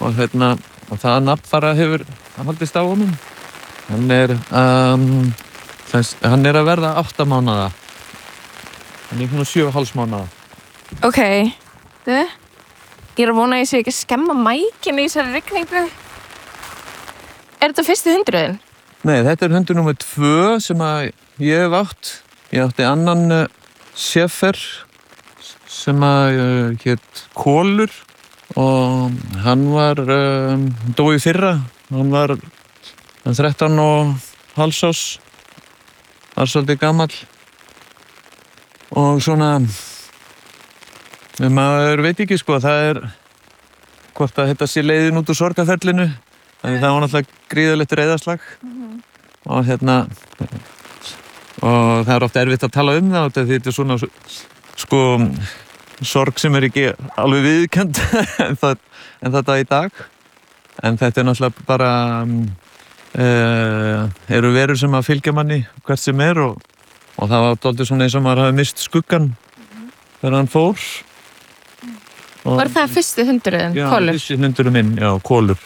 og það nafn bara hefur haldist á honum. Hann er að verða 8 mánaða. Hann er svona 7,5 mánaða. Ok, ég er að vona að ég sé ekki að skemma mækinn í þessari rigningu. Er þetta fyrsti hundurinn? Nei, þetta er hundur númer 2 sem að ég hef átt. Ég átti annan Schäfer sem að hét Kolur og hann var dó í fyrra. Hann var 13 og hálfs árs, var svolítið gamall og svona maður veit ekki sko, það er hvort að þetta sé leiðin út úr sorgarferlinu, þannig það var náttúrulega gríðarlegt reiðarslag og og það er oft erfitt að tala um það því þetta er svona sko sorg sem er ekki alveg viðurkennd en þetta í dag, en þetta er náttúrulega bara eru verur sem að fylgja manni hvert sem er og það var dálítið svona eins og maður hafi mist skuggan þegar hann fór. Var það fyrsti hundurinn, Kolur? Já, fyrsti hundurinn minn, já, Kolur.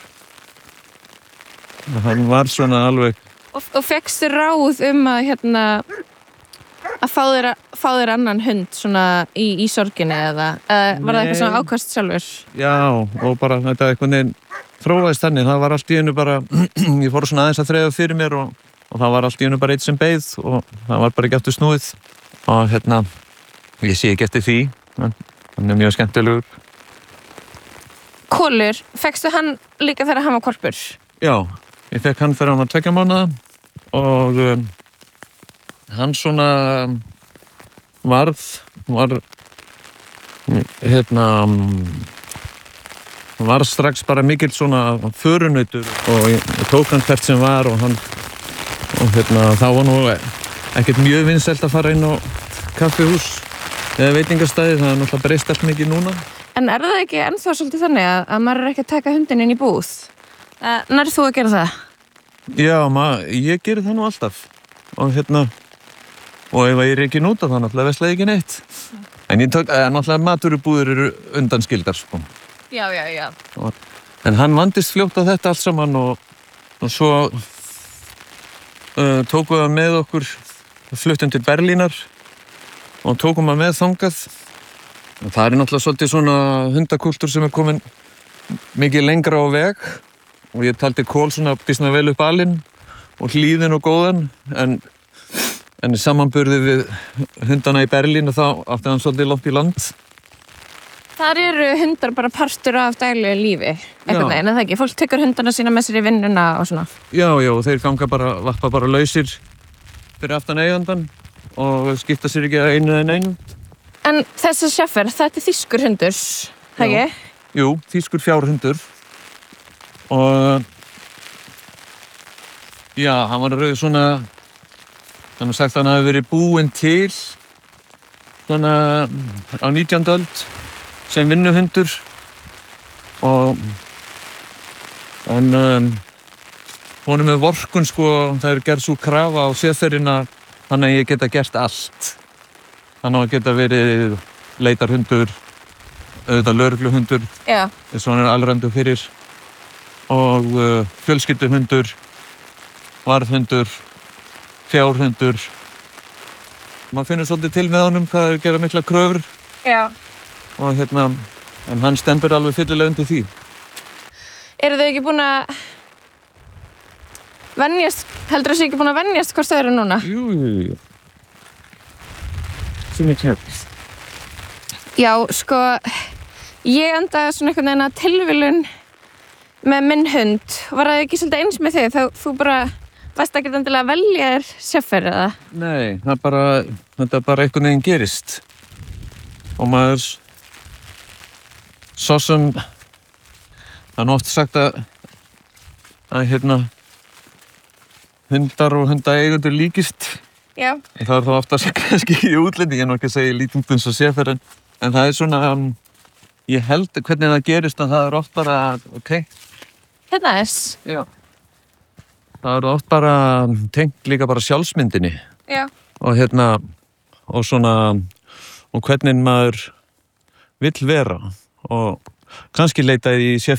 Hann var svona alveg... Og fékkstu ráð að fá þér annan hund svona í sorginni eða var það eitthvað svona ákvæmst sjálfur? Já, og bara þetta eitthvað neginn þróaðist þannig, það var allt í einu bara, ég fór svona aðeins að þreifa fyrir mér og það var allt í einu bara eitt sem beið og það var bara ekki aftur snúið og ég sé ekki eftir því, hann er mjög skemmtilegur. Kolur, fékkstu hann líka þegar hann var hvolpur? Já, ég fekk hann þegar hann var 2 mánaða og hann svona var strax bara mikill svona förunautur og ég tók hann hvert sem var og þá var nú ekkert mjög vinsælt að fara inn á kaffihús eða veitingastæði, það er náttúrulega breyst allt mikið núna. En er það ekki ennþá svolítið þannig að maður er ekki að taka hundinn inn í búð? Nærðu þú að gera það? Já, ég geri það nú alltaf og og ef ég er ekki núta þá náttúrulega veslaði ekki neitt. En ég tók, náttúrulega matvörubúðir eru undanskildar sko. Já. En hann vandist fljótt á þetta allt saman og svo tókum við með okkur, fluttum til Berlínar og tókum við með þangað. Og það er náttúrulega svolítið svona hundakúltúr sem er komin mikið lengra á veg og ég taldi Kol svona býsna vel upp alinn og hlýðin og góðan en í samanburði við hundana í Berlín og þá átti hann svolítið langt í land. Þar eru hundar bara partur af daglegu lífi, einhvern veginn, eða ekki? Fólk tekur hundana sína með sér í vinnuna og svona. Já, þeir vappa bara lausir fyrir aftan eigandann og skipta sér ekki að einu en einu. En þessi Schäfer, þetta er þýskur hundur, það ekki? Jú, þýskur fjárhundur og já, hann var svona, hann sagt að hann hafi verið búinn til svona á 19. öld sem vinnuhundur og honum er vorkunn sko, það er gerð svo krafa á Schäferina þannig að ég geta gert allt. Hann á að geta verið leitarhundur, auðvitað lögregluhundur, þess að hann er alræmdur fyrir og fjölskylduhundur, varðhundur, fjárhundur. Maður finnur svolítið til með honum hvað er að gera mikla kröfur. Já. Og en hann stembur alveg fyllilega undir því. Eru þau ekki búin að venjast, heldur þú ekki búin að venjast hvort þau eru núna? Jú. Sem ég kemur. Já, sko, ég endaði svona einhvern veginn að tilviljun með minn hund. Var það ekki svolítið eins með þig? Þú bara varst ekki endilega að velja þér Schäfer eða? Nei, þetta bara einhvern veginn gerist. Og maður svo sem það er oft sagt að hundar og hundaeigendur líkist. Já. Það er þá oftast kannski í útlendingi, ég er ekki að segja lítið eins og Schäfer en það er svona, ég held hvernig það gerist að það er oft bara, Já. Það er oft bara tengt líka bara sjálfsmyndinni. Já. Og svona og hvernig maður vill vera og kannski leita í